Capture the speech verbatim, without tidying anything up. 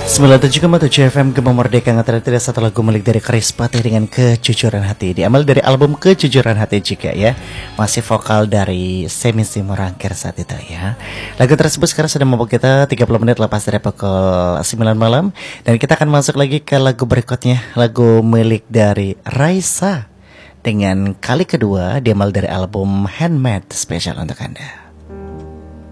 sembilan puluh tujuh koma tujuh F M Gema Merdeka ngetara tidak satu lagu milik dari Chris Pate dengan Kejujuran Hati. Diambil dari album Kejujuran Hati juga ya. Masih vokal dari Semi Simorangkir saat itu ya. Lagu tersebut sekarang sudah membawa kita tiga puluh menit lepas dari pukul sembilan malam. Dan kita akan masuk lagi ke lagu berikutnya. Lagu milik dari Raisa dengan Kali Kedua, diambil dari album Handmade spesial untuk Anda.